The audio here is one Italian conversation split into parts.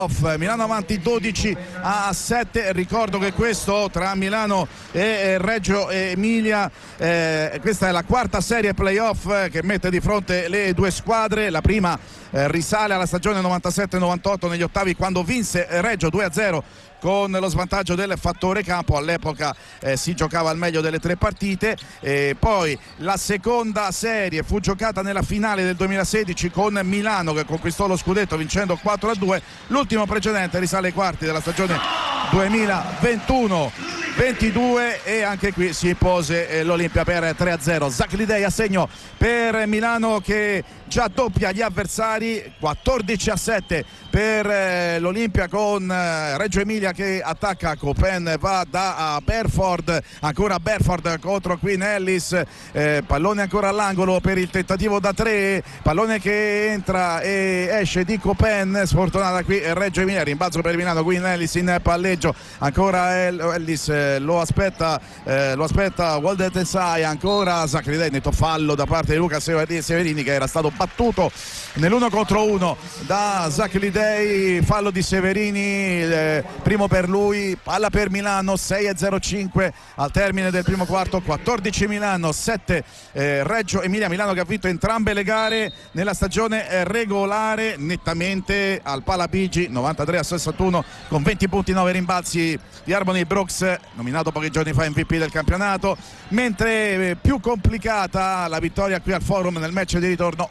Milano avanti 12-7. Ricordo che questo tra Milano e Reggio Emilia, questa è la quarta serie playoff che mette di fronte le due squadre. La prima risale alla stagione 97-98 negli ottavi, quando vinse Reggio 2-0 con lo svantaggio del fattore campo. All'epoca si giocava al meglio delle tre partite. Poi la seconda serie fu giocata nella finale del 2016 con Milano, che conquistò lo scudetto vincendo 4-2. L'ultimo precedente risale ai quarti della stagione 2021-22 e anche qui si impose l'Olimpia per 3-0. Zaclidei a segno per Milano, che già doppia gli avversari, 14-7 per l'Olimpia, con Reggio Emilia che attacca. Copen va da Berford, ancora Berford contro Queen Ellis, pallone ancora all'angolo per il tentativo da tre, pallone che entra e esce di Copen, sfortunata qui Reggio Emilia, rimbalzo per Milano. Queen Ellis in palleggio, ancora Ellis, lo aspetta Walter Tessai, ancora Zaclidei, netto fallo da parte di Luca Severini, che era stato battuto nell'1 contro 1 da Zaclidei. Fallo di Severini, primo per lui, palla per Milano. 6-0-5 al termine del primo quarto, 14 Milano, 7 Reggio Emilia. Milano che ha vinto entrambe le gare nella stagione regolare, nettamente al Palapigi, 93-61, con 20 punti, 9 rimbalzi di Harmony Brooks, nominato pochi giorni fa MVP del campionato. Mentre più complicata la vittoria qui al Forum nel match di ritorno,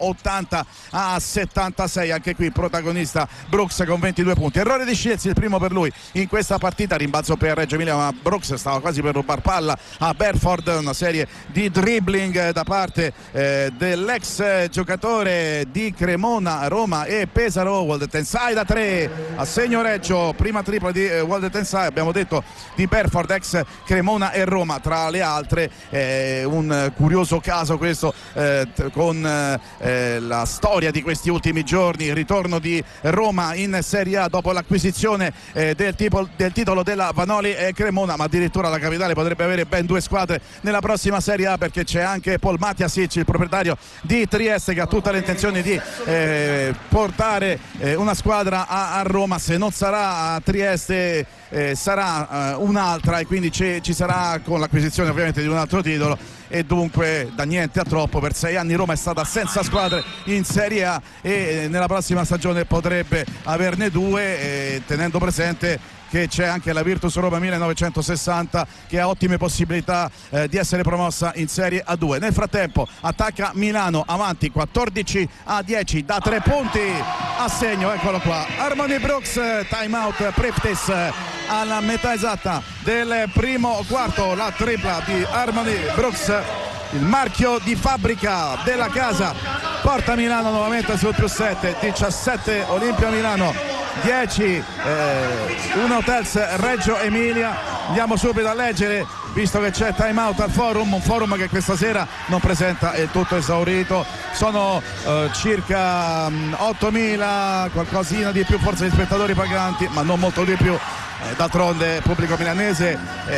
80-76, anche qui protagonista Brooks con 22 punti. Errore di Shields, il primo per lui in questa partita, rimbalzo per Reggio Emilia, ma Brooks stava quasi per rubar palla a Berford. Una serie di dribbling da parte dell'ex giocatore di Cremona, Roma e Pesaro. Walter Tensai da 3 a segno Reggio, prima tripla di Walter Tensai, abbiamo detto di Berford, ex Cremona e Roma tra le altre. Un curioso caso questo, con la storia di questi ultimi giorni, il ritorno di Roma in Serie A dopo l'acquisizione del titolo della Vanoli e Cremona, ma addirittura la capitale potrebbe avere ben due squadre nella prossima Serie A, perché c'è anche Paul Matiasic, il proprietario di Trieste, che ha tutta l'intenzione di portare una squadra a Roma. Se non sarà a Trieste sarà un'altra, e quindi ci sarà, con l'acquisizione ovviamente di un altro titolo, e dunque da niente a troppo. Per 6 anni Roma è stata senza squadre in Serie A e nella prossima stagione potrebbe averne due, tenendo presente che c'è anche la Virtus Roma 1960 che ha ottime possibilità di essere promossa in Serie A2. Nel frattempo attacca Milano, avanti 14-10 da 3 punti a segno, eccolo qua, Harmony Brooks. Time out Priftis alla metà esatta del primo quarto, la tripla di Harmony Brooks, il marchio di fabbrica della casa, porta Milano nuovamente sul +7, 17 Olimpia Milano, 10 1 Hotels Reggio Emilia. Andiamo subito a leggere, visto che c'è time out al forum, un forum che questa sera non presenta il tutto esaurito. Sono circa 8.000, qualcosina di più forse di spettatori paganti, ma non molto di più. D'altronde il pubblico milanese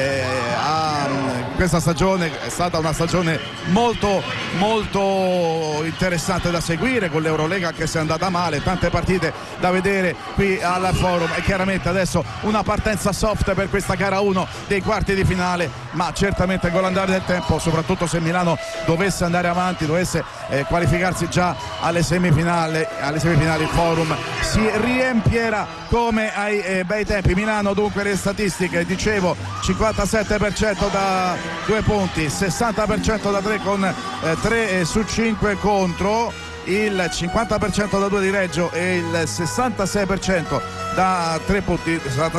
questa stagione è stata una stagione molto molto interessante da seguire, con l'Eurolega che si è andata male, tante partite da vedere qui al forum, e chiaramente adesso una partenza soft per questa gara 1 dei quarti di finale, ma certamente con l'andare del tempo, soprattutto se Milano dovesse andare avanti, dovesse qualificarsi già alle semifinali, il forum si riempierà come ai bei tempi. Milano dunque, le statistiche, dicevo, 57% da 2 punti, 60% da 3 con 3 su 5 contro, il 50% da 2 di Reggio e il 66% da 3 punti,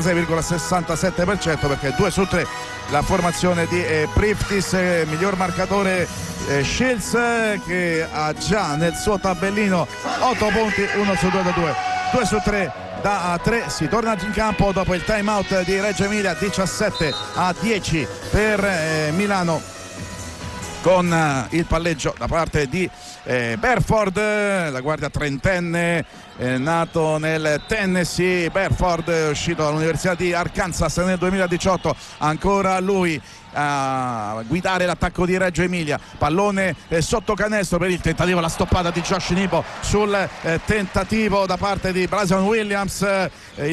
66,67%, perché 2 su 3 la formazione di Priftis. Miglior marcatore Shields, che ha già nel suo tabellino 8 punti, 1 su 2 da 2, 2 su 3 da 3. Si torna in campo dopo il time out di Reggio Emilia, 17-10 per Milano. con il palleggio da parte di Berford, la guardia trentenne, nato nel Tennessee. Berford, uscito dall'Università di Arkansas nel 2018, ancora lui a guidare l'attacco di Reggio Emilia. Pallone sotto canestro per il tentativo, la stoppata di Josh Nipo sul tentativo da parte di Bryson Williams.